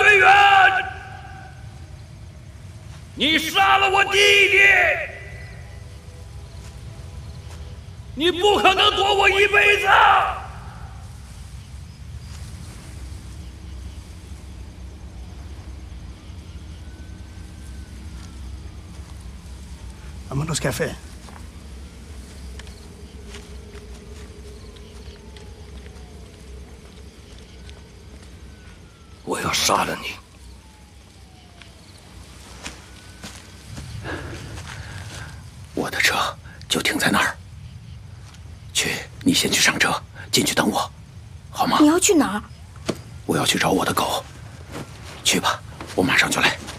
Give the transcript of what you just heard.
队员，你杀了我弟弟，你不可能躲我一辈子。 Vámonos, café。 我要杀了你！ 我的车就停在那儿。去，你先去上车，进去等我，好吗？ 你要去哪儿？ 我要去找我的狗。去吧，我马上就来。